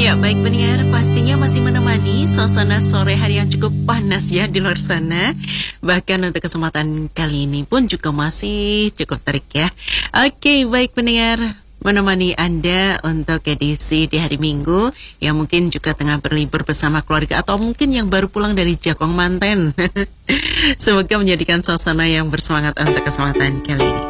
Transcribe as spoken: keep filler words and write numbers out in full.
Ya, baik pendengar, pastinya masih menemani suasana sore hari yang cukup panas ya di luar sana. Bahkan untuk kesempatan kali ini pun juga masih cukup terik ya. Oke, baik pendengar, menemani Anda untuk edisi di hari Minggu yang mungkin juga tengah berlibur bersama keluarga atau mungkin yang baru pulang dari Jakong Manten. Semoga menjadikan suasana yang bersemangat untuk kesempatan kali ini.